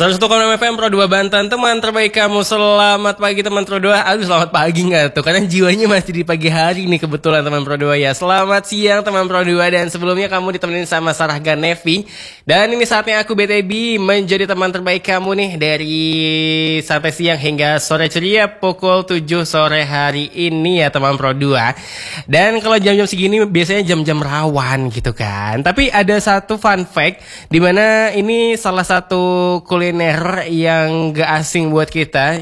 101,6 FM Pro 2 Banten, teman terbaik kamu. Selamat pagi teman Pro 2. Aduh, selamat pagi nggak tuh? Karena jiwanya masih di pagi hari nih kebetulan teman Pro 2 ya. Selamat siang teman Pro 2, dan sebelumnya kamu ditemenin sama Sarah Ganevi. Dan ini saatnya aku BTB menjadi teman terbaik kamu nih dari sampai siang hingga sore ceria pukul 7 sore hari ini ya teman Pro 2. Dan kalau jam-jam segini biasanya jam-jam rawan gitu kan. Tapi ada satu fun fact di mana ini salah satu kuliner yang gak asing buat kita.